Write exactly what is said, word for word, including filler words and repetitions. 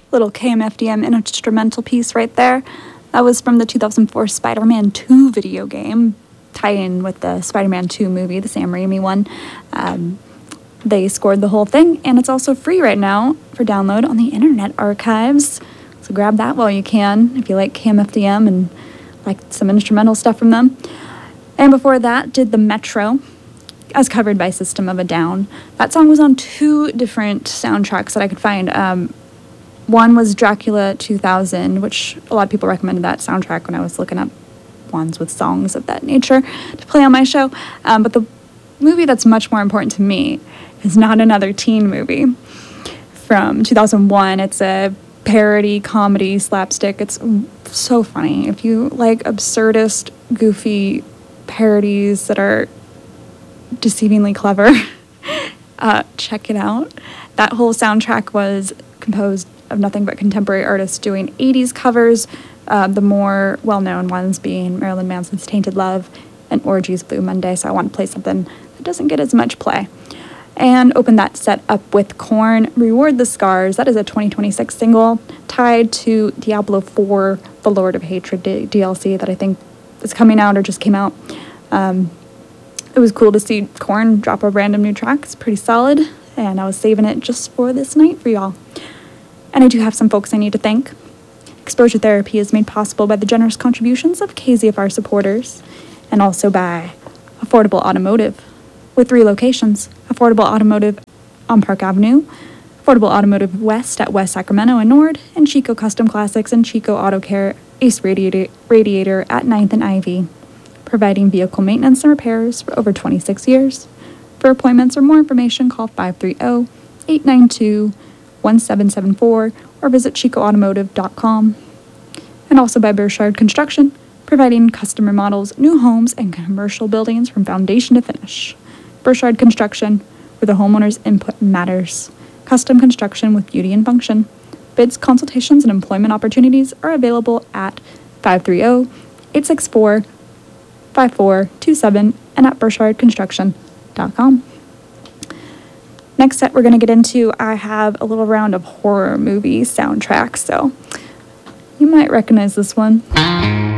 Little K M F D M instrumental piece right there. That was from the two thousand four Spider-Man two video game, tie-in with the Spider-Man two movie, the Sam Raimi one. Um, they scored the whole thing, and it's also free right now for download on the Internet Archives. So grab that while you can, if you like K M F D M and like some instrumental stuff from them. And before that, did the Metro, as covered by System of a Down. That song was on two different soundtracks that I could find. Um, one was Dracula two thousand, which a lot of people recommended that soundtrack when I was looking up ones with songs of that nature to play on my show. Um, but the movie that's much more important to me is Not Another Teen Movie from two thousand one. It's a parody, comedy, slapstick. It's so funny. If you like absurdist, goofy parodies that are deceivingly clever, uh, check it out. That whole soundtrack was composed of nothing but contemporary artists doing eighties covers, uh, the more well-known ones being Marilyn Manson's Tainted Love and Orgy's Blue Monday, so I want to play something that doesn't get as much play. And open that set up with Korn, Reward the Scars. That is a twenty twenty-six single tied to Diablo four, The Lord of Hatred D L C that I think is coming out or just came out. Um, it was cool to see Korn drop a random new track. It's pretty solid, and I was saving it just for this night for y'all. And I do have some folks I need to thank. Exposure Therapy is made possible by the generous contributions of K Z F R supporters, and also by Affordable Automotive, with three locations: Affordable Automotive on Park Avenue, Affordable Automotive West at West Sacramento and Nord, and Chico Custom Classics and Chico Auto Care Ace Radiator, Radiator at ninth and Ivy, providing vehicle maintenance and repairs for over twenty-six years. For appointments or more information, call five three zero, eight nine two, one seven seven four or visit chico automotive dot com. And also by Burchard Construction, providing custom remodels, new homes, and commercial buildings from foundation to finish. Burchard Construction, where the homeowner's input matters. Custom construction with beauty and function. Bids, consultations, and employment opportunities are available at five three zero, eight six four, five four two seven and at burchard construction dot com. Next set we're going to get into, I have a little round of horror movie soundtracks, so you might recognize this one.